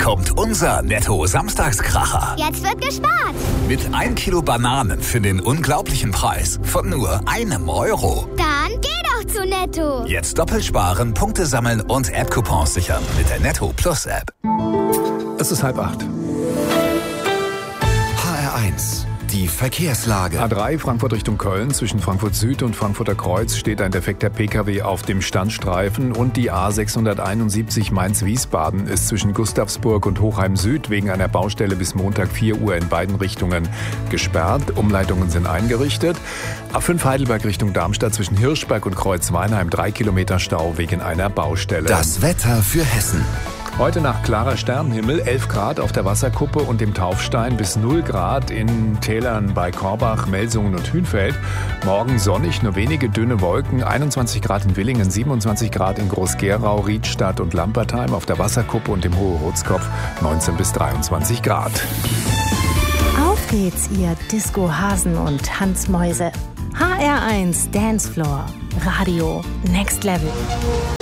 kommt unser Netto-Samstagskracher. Jetzt wird gespart. Mit 1 Kilo Bananen für den unglaublichen Preis von nur €1. Dann geh doch zu Netto. Jetzt doppelt sparen, Punkte sammeln und App-Coupons sichern mit der Netto Plus App. Es ist 7:30. HR1, die Verkehrslage. A3 Frankfurt Richtung Köln. Zwischen Frankfurt Süd und Frankfurter Kreuz steht ein defekter Pkw auf dem Standstreifen. Und die A671 Mainz-Wiesbaden ist zwischen Gustavsburg und Hochheim Süd wegen einer Baustelle bis Montag 4 Uhr in beiden Richtungen gesperrt. Umleitungen sind eingerichtet. A5 Heidelberg Richtung Darmstadt zwischen Hirschberg und Kreuzweinheim 3 Kilometer Stau wegen einer Baustelle. Das Wetter für Hessen. Heute Nacht klarer Sternenhimmel, 11 Grad auf der Wasserkuppe und dem Taufstein, bis 0 Grad in Tälern bei Korbach, Melsungen und Hünfeld. Morgen sonnig, nur wenige dünne Wolken, 21 Grad in Willingen, 27 Grad in Groß-Gerau, Riedstadt und Lampertheim, auf der Wasserkuppe und dem Hohe-Rotskopf 19 bis 23 Grad. Auf geht's, ihr Disco-Hasen und Hansmäuse. HR1 Dancefloor. Radio Next Level.